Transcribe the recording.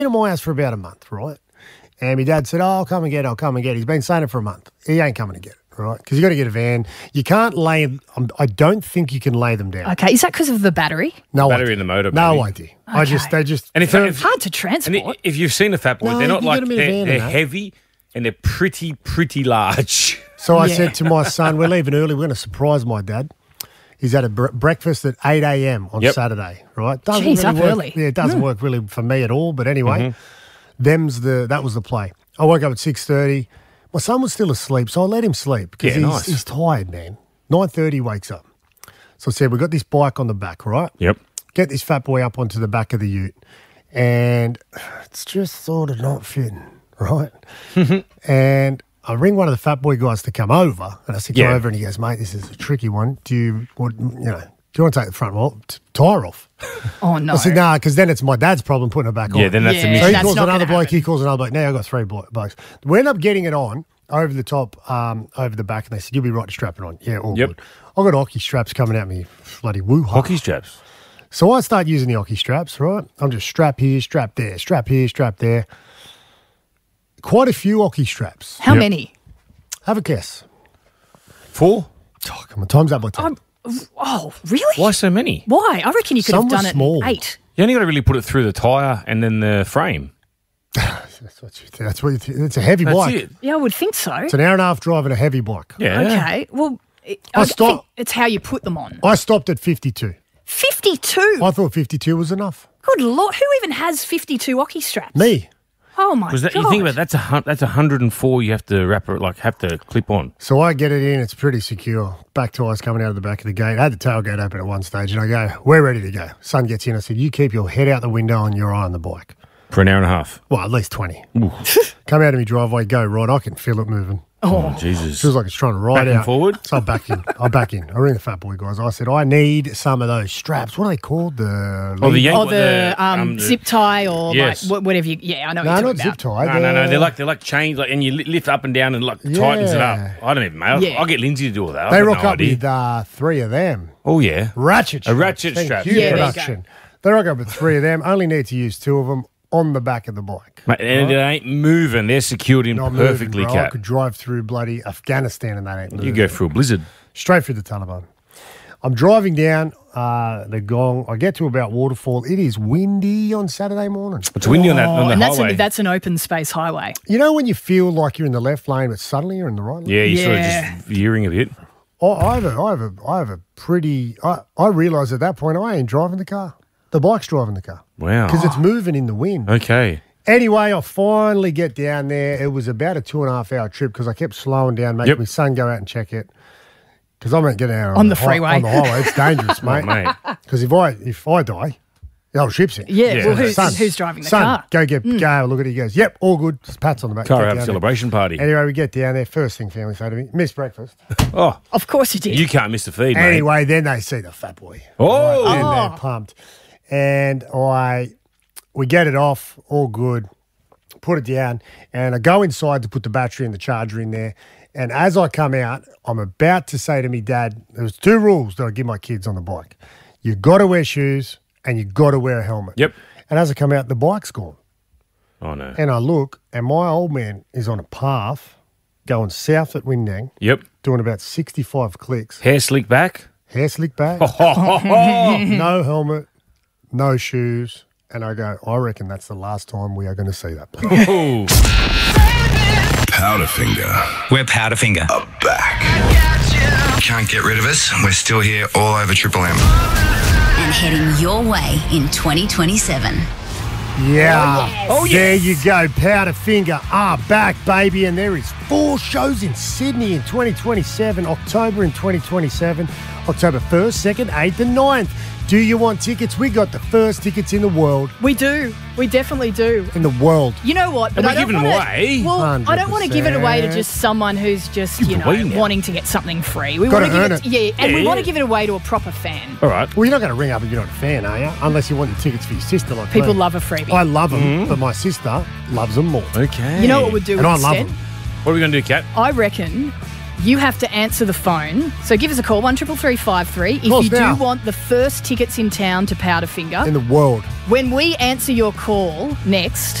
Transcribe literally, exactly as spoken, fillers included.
in my house for about a month, right? And my dad said, oh, I'll come and get it, I'll come and get it. He's been saying it for a month. He ain't coming to get it, right? Because you got to get a van. You can't lay, um, I don't think you can lay them down. Okay, is that because of the battery? No Battery idea. in the motor, No maybe. idea. I just, they just. And if, they're- if, Hard to and transport. if you've seen a Fat Boy, No, they're not you like, get 'em in a they're, van they're and that. heavy and they're pretty, pretty large. So I Yeah. said to my son, we're leaving early. We're going to surprise my dad. He's at a bre- breakfast at eight a.m. on Yep. Saturday, right? Doesn't Jeez, up work. early. Yeah, it doesn't work really for me at all. But anyway, them's the that was the play. I woke up at six thirty. My son was still asleep, so I let him sleep because Yeah, he's, nice. he's tired, man. nine thirty he wakes up. So I said, we've got this bike on the back, right? Yep. Get this fat boy up onto the back of the ute. And it's just sort of not fitting, right? And I ring one of the fat boy guys to come over, and I said, "Come Yeah. over," and he goes, "Mate, this is a tricky one. Do you, what, you know, do you want to take the front well, t- tire off?" Oh, no. I said, "Nah, because then it's my dad's problem putting it back Yeah, on." then that's Yeah. the so mission. he that's calls not another gonna bloke. He happen. calls another bloke. Now I've got three blo- blokes. We end up getting it on over the top, um, over the back, and they said, "You'll be right to strap it on." Yeah, all Yep. good. I've got hockey straps coming at me, bloody woo Hockey straps. So I start using the hockey straps, right? I'm just strap here, strap there, strap here, strap there. Quite a few hockey straps. How Yep. many? Have a guess. Four? Oh, come on, time's up by ten. Um, oh, really? Why so many? Why? I reckon you could Some have were done it small. in eight. You only got to really put it through the tyre and then the frame. That's what you think. That's what you think. It's a heavy That's bike. it. Yeah, I would think so. It's an hour and a half driving a heavy bike. Yeah. Okay, well, it, I I stop- think it's how you put them on. I stopped at fifty-two. fifty-two? I thought fifty-two was enough. Good Lord, who even has fifty-two hockey straps? Me. Oh, my Because God. you think about it, that's a hun- that's a hundred and four. You have to wrap it, like have to clip on. So I get it in. It's pretty secure. Back tires coming out of the back of the gate. I had the tailgate open at one stage, and I go, "We're ready to go." Son gets in. I said, "You keep your head out the window and your eye on the bike." For an hour and a half. Well, at least twenty. Come out of my driveway, go right. I can feel it moving. Oh, Jesus. Feels like it's trying to ride Back and out. forward? So I back in. I back in. I ring the fat boy guys. I said, I need some of those straps. What are they called? The Oh, the yank- Or what, the, um, um, the- zip tie or Yes. like wh- whatever you... Yeah, I know no, what you're not talking zip about. tie. No, no, no. They're like they're like chains, like, and you li- lift up and down and like tightens it up. Yeah. I don't even know. Yeah. I'll get Lindsay to do all that. I've They got rock no up idea. with uh, three of them. Oh yeah. Ratchet straps. ratchet Thank strap. you, Yeah, there you go. production. They rock up with three of them. Only need to use two of them on the back of the bike. Mate, and it ain't moving. They're secured in Not perfectly, moving, bro. I Cat. could drive through bloody Afghanistan and that ain't moving. You go through a blizzard. Straight through the Taliban. I'm driving down uh, the Gong. I get to about Waterfall. It is windy on Saturday morning. It's windy on that Oh, on the and that's, highway. a, that's an open space highway. You know when you feel like you're in the left lane, but suddenly you're in the right lane? yeah, you're Yeah. sort of just veering a bit. I, I have a, I have a, I have a pretty. I, I realise at that point I ain't driving the car. The bike's driving the car Wow. because it's moving in the wind. Okay. Anyway, I finally get down there. It was about a two and a half hour trip because I kept slowing down, making Yep. my son go out and check it. Because I'm not getting out On the hi- freeway. on the highway. It's dangerous, Oh, mate. mate. Because if I if I die, the whole ship's in. Yeah, Yeah. well, who's, Son, who's driving the son, car? Hmm. go get go look at it. He goes, yep, all good. Just pats on the back. Car Get out down there. celebration party. Anyway, we get down there. First thing family say to me, miss breakfast. Oh, Of course you did. you can't miss the feed, mate. Anyway, then they see the fat boy. Oh. Right, then they're pumped. And I, we get it off, all good. Put it down, and I go inside to put the battery and the charger in there. And as I come out, I'm about to say to me, Dad, there's two rules that I give my kids on the bike. You got to wear shoes and you got to wear a helmet. Yep. And as I come out, the bike's gone. Oh no. And I look, and my old man is on a path going south at Windang, Yep. doing about sixty-five clicks. Hair slick back. Hair slicked back, Oh, no helmet, no shoes. And I go, I reckon that's the last time we are going to see that. oh. Powderfinger. We're Powderfinger. Back. Can't get rid of us. We're still here all over Triple M. And heading your way in twenty twenty-seven. Yeah. Oh, yes. There you go. Powderfinger are back, baby. And there is four shows in Sydney in twenty twenty-seven, October in twenty twenty-seven, October first, second, eighth and ninth. Do you want tickets? We got the first tickets in the world. We do. We definitely do. In the world. You know what? And we're I don't giving wanna, away. Well, I don't want to give it away to one hundred percent. just someone who's just, you know, away now. wanting to get something free. We Gotta want to give earn it, it. yeah, and Yeah, we want yeah. to give it away to a proper fan. All right. Well, you're not going to ring up if you're not a fan, are you? Unless you want your tickets for your sister like People me. love a freebie. I love them, but my sister loves them more. Okay. You know what we'd do And I instead? love them. What are we going to do, Kat? I reckon You have to answer the phone. So give us a call, one triple three five three, if course you do now. want the first tickets in town to Powderfinger. In the world. When we answer your call next,